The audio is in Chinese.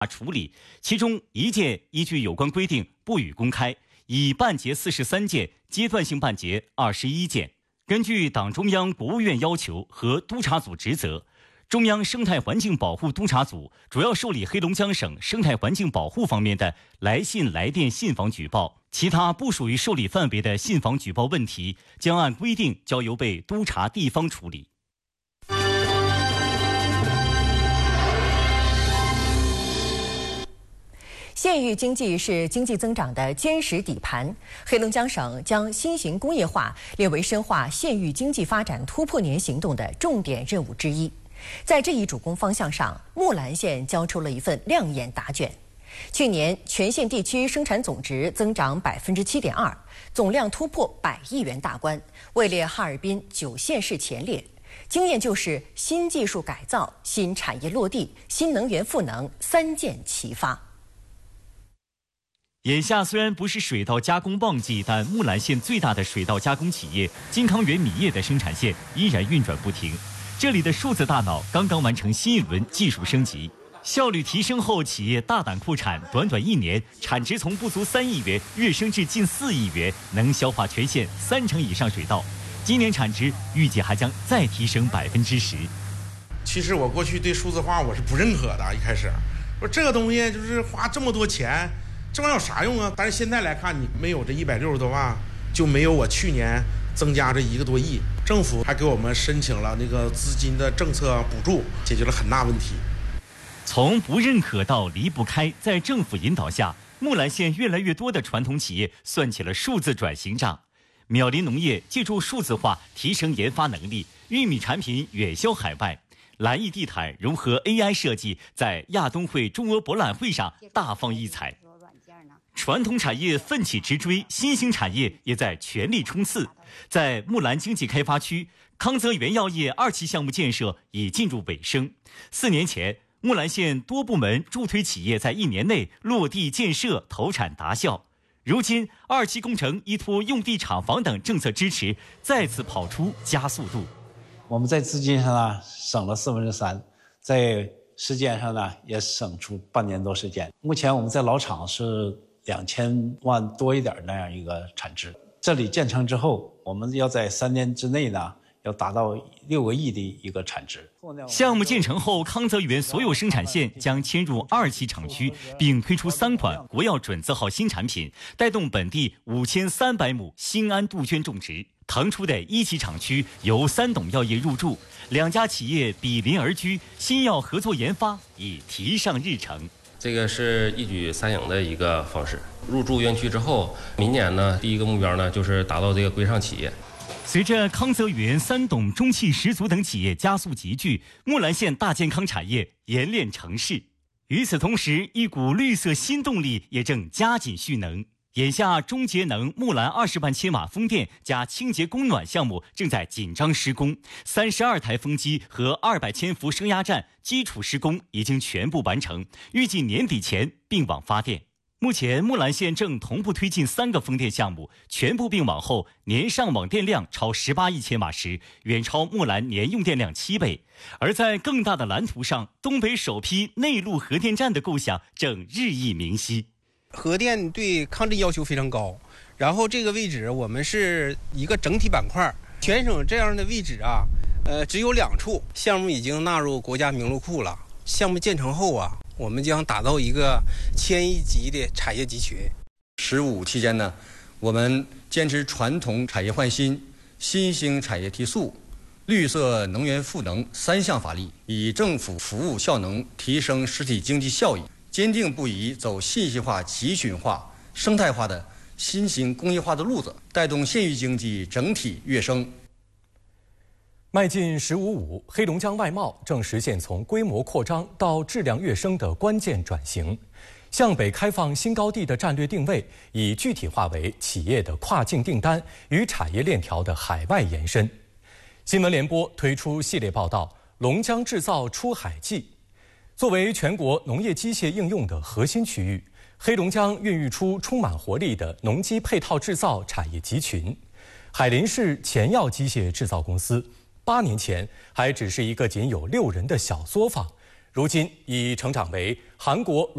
处理，其中1件依据有关规定不予公开，已办结43件，阶段性办结21件。根据党中央、国务院要求和督查组职责，中央生态环境保护督查组主要受理黑龙江省生态环境保护方面的来信、来电、信访举报，其他不属于受理范围的信访举报问题，将按规定交由被督查地方处理。 县域经济是经济增长的坚实底盘。黑龙江省将新型工业化列为深化县域经济发展突破年行动的重点任务之一。在这一主攻方向上，木兰县交出了一份亮眼答卷。去年全县地区生产总值增长7.2%，总量突破100亿元大关，位列哈尔滨9县市前列。经验就是新技术改造、新产业落地、新能源赋能3箭齐发。 眼下虽然不是水稻加工旺季，但木兰县最大的水稻加工企业金康源米业的生产线依然运转不停。这里的数字大脑刚刚完成新一轮技术升级，效率提升后，企业大胆扩产，短短1年，产值从不足3亿元跃升至近4亿元，能消化全县30%以上水稻。今年产值预计还将再提升10%。 其实我过去对数字化我是不认可的，一开始我说这个东西就是花这么多钱。这玩意儿有啥用啊？但是现在来看，你没有这160多万，就没有我去年增加这1个多亿。政府还给我们申请了那个资金的政策补助，解决了很大问题。 从不认可到离不开，在政府引导下，木兰县越来越多的传统企业算起了数字转型账。苗林农业借助数字化提升研发能力，玉米产品远销海外。蓝翼地毯融合 AI 设计，在亚冬会中俄博览会上大放异彩。传统产业奋起直追，新兴产业也在全力冲刺。在木兰经济开发区，康泽原药业2期项目建设已进入尾声。4年前，木兰县多部门助推企业在1年内落地建设、投产达效。如今2期工程依托用地厂房等政策支持，再次跑出加速度。 我们在资金上呢省了3%，在时间上呢也省出半年多时间。目前我们在老厂是2000万多一点那样一个产值。这里建成之后，我们要在3年之内呢，要达到6个亿的一个产值。 项目建成后，康泽源所有生产线将迁入2期厂区，并推出3款国药准字号新产品，带动本地5300亩新安杜鹃种植。腾出的1期厂区由3董药业入驻，2家企业比邻而居，新药合作研发已提上日程。 这个是一举3赢的一个方式。入驻园区之后，明年呢，第一个目标呢就是达到这个规上企业。 随着康泽源、3董、中汽十足等企业加速集聚，木兰县大健康产业演练成势。与此同时，一股绿色新动力也正加紧蓄能。眼下，中节能木兰20万千瓦风电加清洁供暖项目正在紧张施工，32台风机和200千伏升压站基础施工已经全部完成，预计年底前并网发电。目前，木兰县正同步推进3个风电项目，全部并网后，年上网电量超18亿千瓦时，远超木兰年用电量7倍。而在更大的蓝图上，东北首批内陆核电站的构想正日益明晰。 核电对抗震要求非常高，然后这个位置我们是一个整体板块，全省这样的位置啊，只有2处，项目已经纳入国家名录库了。项目建成后啊，我们将打造一个1000亿级的产业集群。 15期间呢，我们坚持传统产业换新、新兴产业提速、绿色能源赋能3项发力，以政府服务效能提升实体经济效益。坚定不移走信息化、集群化、生态化的新型工业化的路子，带动县域经济整体跃升。 迈进“15+5”，黑龙江外贸正实现从规模扩张到质量跃升的关键转型。向北开放新高地的战略定位，已具体化为企业的跨境订单与产业链条的海外延伸。新闻联播推出系列报道《龙江制造出海记》。作为全国农业机械应用的核心区域，黑龙江孕育出充满活力的农机配套制造产业集群。海林市前药机械制造公司8年前还只是一个仅有6人的小作坊， 如今已成长为韩国